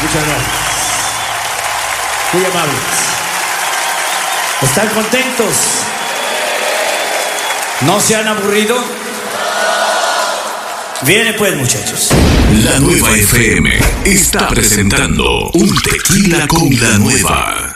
Muchas gracias. Muy amables. ¿Están contentos? ¿No se han aburrido? Viene pues, muchachos. La Nueva FM está presentando Un Tequila con La Nueva.